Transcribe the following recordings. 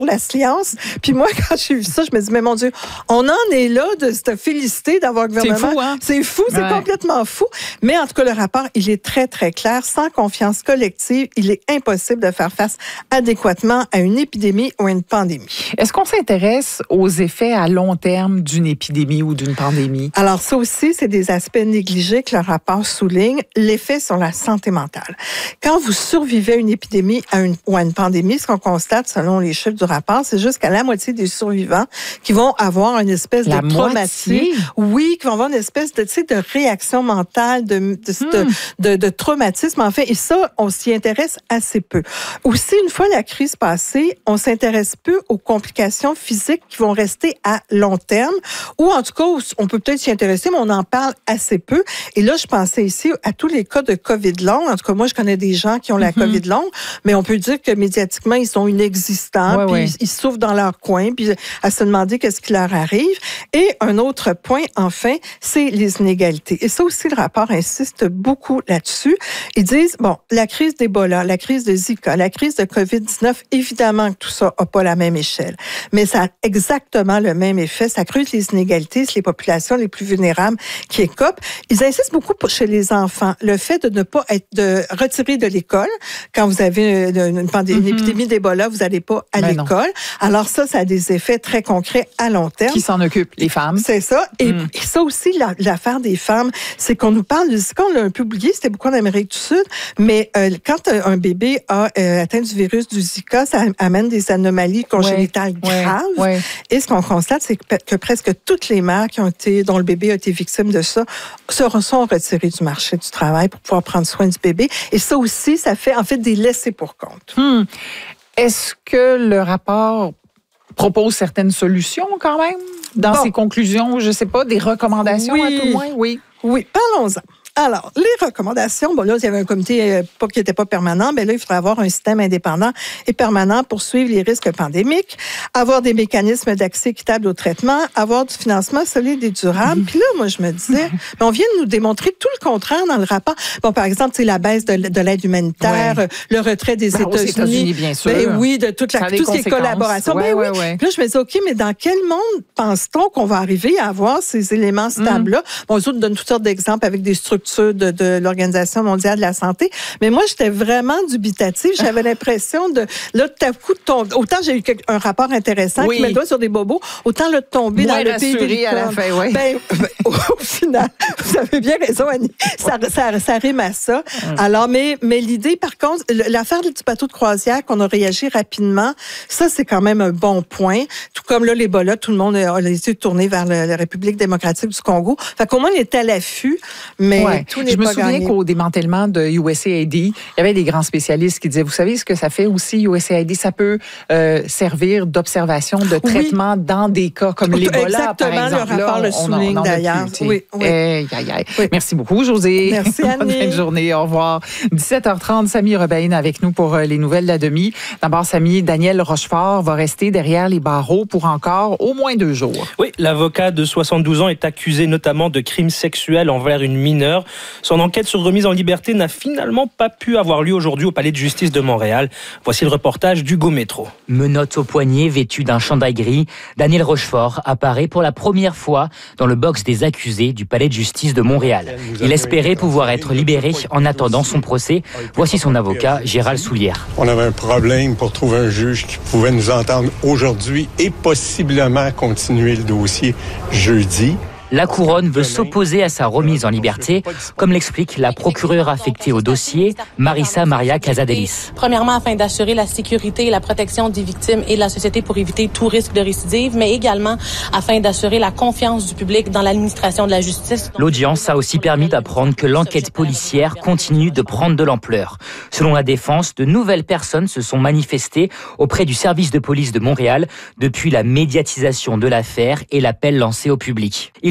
la science. Puis moi, quand j'ai vu ça, je me dis, mais mon Dieu, on en est là de se féliciter d'avoir un gouvernement. C'est fou, hein? C'est fou, c'est complètement fou. Mais en tout cas, le rapport, il est très, très clair. Sans confiance collective, il est impossible de faire face adéquatement à une épidémie ou à une pandémie. Est-ce qu'on s'intéresse aux effets à long terme d'une épidémie ou d'une pandémie? Alors ça aussi, c'est des aspects négligés que le rapport souligne. L'effet sur la santé mentale. Quand vous survivez à une épidémie ou à une pandémie, ce qu'on constate selon les chiffres du rapport, c'est jusqu'à la moitié des survivants qui vont avoir une espèce de traumatisme. Oui, qui vont avoir une espèce de, de réaction mentale, de traumatisme, en fait. Et ça, on s'y intéresse assez peu. Aussi, une fois la crise passée, on s'intéresse peu aux complications physiques qui vont rester à long terme, ou en tout cas, on peut peut-être s'y intéresser, mais on en parle assez peu. Et là, je pensais ici à tous les cas de COVID long. En tout cas, moi, je connais des gens qui ont la COVID longue, mais on peut dire que médiatiquement, ils sont inexistants, puis ils souffrent dans leur coin, puis à se demander qu'est-ce qui leur arrive. Et un autre point, enfin, c'est les inégalités. Et ça aussi, le rapport insiste beaucoup là-dessus. Ils disent, bon, la crise d'Ebola, la crise de Zika, la crise de COVID-19, évidemment que tout ça n'a pas la même échelle, mais ça a exactement le même effet. Ça creuse les inégalités, c'est les populations les plus vulnérables qui écopent. Ils insistent beaucoup chez les enfants. Le fait de ne pas être retiré de l'école, quand vous avez une épidémie d'Ebola, vous n'allez pas à l'école. Alors ça a des effets très concrets à long terme. Qui s'en occupent? Les femmes. C'est ça. Et ça aussi, l'affaire des femmes, c'est qu'on nous parle de Zika, on l'a un peu oublié, c'était beaucoup en Amérique du Sud, mais quand un bébé a atteint du virus du Zika, ça amène des anomalies congénitales graves. Et ce qu'on constate, c'est que presque toutes les mères dont le bébé a été victime de ça sont retirées du marché du travail pour pouvoir prendre soin du bébé. Et ça aussi, ça fait en fait des laissés pour compte. Est-ce que le rapport propose certaines solutions quand même dans ses conclusions? Je ne sais pas, des recommandations à tout le moins? Oui, parlons-en. Alors, les recommandations, bon là, il y avait un comité qui n'était pas permanent, mais là, il faudrait avoir un système indépendant et permanent pour suivre les risques pandémiques, avoir des mécanismes d'accès équitable au traitement, avoir du financement solide et durable. Puis là, moi, je me disais, mais on vient de nous démontrer tout le contraire dans le rapport. Bon, par exemple, c'est la baisse de l'aide humanitaire, le retrait des États-Unis, bien sûr. De toutes ces collaborations. Puis là, je me dis, OK, mais dans quel monde pense-t-on qu'on va arriver à avoir ces éléments stables-là? Bon, eux autres donnent toutes sortes d'exemples avec des structures de l'Organisation mondiale de la santé. Mais moi, j'étais vraiment dubitative. J'avais l'impression là, tout à coup, autant j'ai eu un rapport intéressant qui met le doigt sur des bobos, autant le tomber dans le pays des à la fin, au final, vous avez bien raison, Annie. Ça rime à ça. Alors, mais l'idée, par contre, l'affaire du bateau de croisière, qu'on a réagi rapidement, ça, c'est quand même un bon point. Tout comme là, l'Ebola, tout le monde a les yeux tournés vers la République démocratique du Congo. Fait qu'au moins, on est à l'affût, mais tout n'est pas gagné. Je me souviens qu'au démantèlement de USAID, il y avait des grands spécialistes qui disaient, vous savez ce que ça fait aussi, USAID, ça peut servir d'observation, de traitement dans des cas comme l'Ebola, par exemple. Exactement, le rapport le souligne d'ailleurs. Oui. Merci beaucoup, Josée. Merci, Annie. Bonne fin de journée, au revoir. 17h30, Samy Rebaïne avec nous pour les nouvelles de la demi. D'abord, Samy, Daniel Rochefort va rester derrière les barreaux pour encore au moins 2 jours. Oui, l'avocat de 72 ans est accusé notamment de crimes sexuels envers une mineure. Son enquête sur remise en liberté n'a finalement pas pu avoir lieu aujourd'hui au Palais de justice de Montréal. Voici le reportage d'Hugo Métro. Menottes au poignet, vêtu d'un chandail gris, Daniel Rochefort apparaît pour la première fois dans le box des accusés du Palais de justice de Montréal. Il espérait pouvoir être libéré en attendant son procès. Voici son avocat, Gérald Soulière. On avait un problème pour trouver un juge qui pouvait nous entendre aujourd'hui et possiblement continuer le dossier jeudi. La couronne veut s'opposer à sa remise en liberté, comme l'explique la procureure affectée au dossier, Marissa Maria Casadelis. Premièrement, afin d'assurer la sécurité et la protection des victimes et de la société pour éviter tout risque de récidive, mais également afin d'assurer la confiance du public dans l'administration de la justice. L'audience a aussi permis d'apprendre que l'enquête policière continue de prendre de l'ampleur. Selon la défense, de nouvelles personnes se sont manifestées auprès du service de police de Montréal depuis la médiatisation de l'affaire et l'appel lancé au public. Il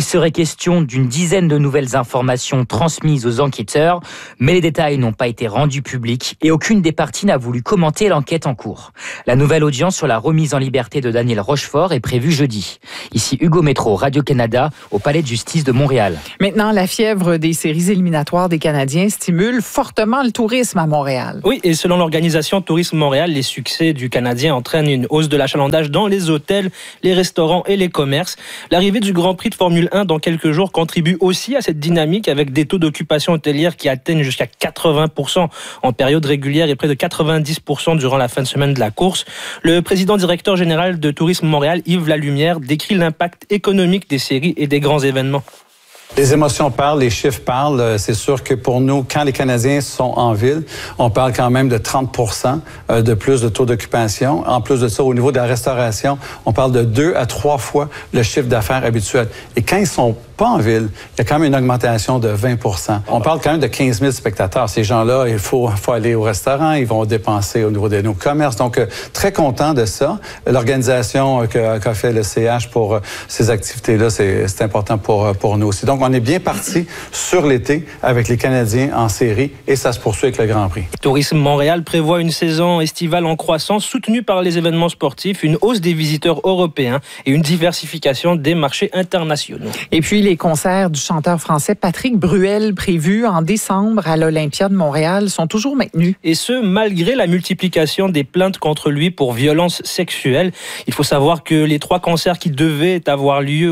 serait question d'une dizaine de nouvelles informations transmises aux enquêteurs, mais les détails n'ont pas été rendus publics et aucune des parties n'a voulu commenter l'enquête en cours. La nouvelle audience sur la remise en liberté de Daniel Rochefort est prévue jeudi. Ici Hugo Métro, Radio-Canada, au Palais de justice de Montréal. Maintenant, la fièvre des séries éliminatoires des Canadiens stimule fortement le tourisme à Montréal. Oui, et selon l'organisation Tourisme Montréal, les succès du Canadien entraînent une hausse de l'achalandage dans les hôtels, les restaurants et les commerces. L'arrivée du Grand Prix de Formule 1 dans quelques jours contribue aussi à cette dynamique avec des taux d'occupation hôtelière qui atteignent jusqu'à 80% en période régulière et près de 90% durant la fin de semaine de la course. Le président directeur général de Tourisme Montréal, Yves Lalumière, décrit l'impact économique des séries et des grands événements. Les émotions parlent, les chiffres parlent. C'est sûr que pour nous, quand les Canadiens sont en ville, on parle quand même de 30% de plus de taux d'occupation. En plus de ça, au niveau de la restauration, on parle de 2 à 3 fois le chiffre d'affaires habituel. Et quand ils sont pas en ville, il y a quand même une augmentation de 20%. On parle quand même de 15 000 spectateurs. Ces gens-là, il faut aller au restaurant, ils vont dépenser au niveau de nos commerces. Donc, très content de ça. L'organisation qu'a fait le CH pour ces activités-là, c'est important pour nous aussi. Donc, on est bien parti sur l'été avec les Canadiens en série et ça se poursuit avec le Grand Prix. Tourisme Montréal prévoit une saison estivale en croissance soutenue par les événements sportifs, une hausse des visiteurs européens et une diversification des marchés internationaux. Et puis, les concerts du chanteur français Patrick Bruel prévus en décembre à l'Olympia de Montréal sont toujours maintenus. Et ce, malgré la multiplication des plaintes contre lui pour violences sexuelles. Il faut savoir que les 3 concerts qui devaient avoir lieu